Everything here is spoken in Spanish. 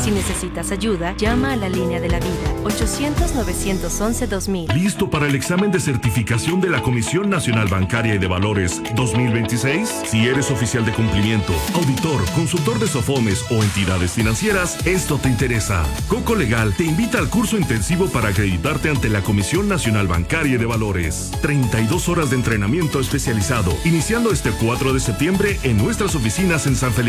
Si necesitas ayuda, llama a la línea de la vida, 800-911-2000. ¿Listo para el examen de certificación de la Comisión Nacional Bancaria y de Valores 2026? Si eres oficial de cumplimiento, auditor, consultor de SOFOMES o entidades financieras, esto te interesa. Coco Legal te invita al curso intensivo para acreditarte ante la Comisión Nacional Bancaria y de Valores. 32 horas de entrenamiento especializado, iniciando este 4 de septiembre en nuestras oficinas en San Felipe.